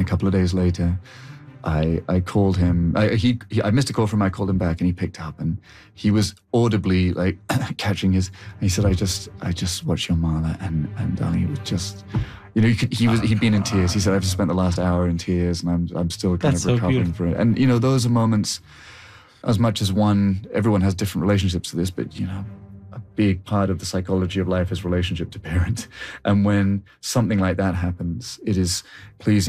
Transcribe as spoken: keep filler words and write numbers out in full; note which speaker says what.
Speaker 1: a couple of days later, I I called him. I, he, he I missed a call from him. I called him back, and he picked up, and he was audibly like catching his. And he said, "I just I just watched your Mala, and and darling, it was just." You know, you could, he was, he'd been in tears. He said, I've spent the last hour in tears and I'm, I'm still kind
Speaker 2: That's
Speaker 1: of recovering
Speaker 2: so
Speaker 1: from it. And, you know, those are moments, as much as one, everyone has different relationships to this, but, you know, a big part of the psychology of life is relationship to parent. And when something like that happens, it is pleasing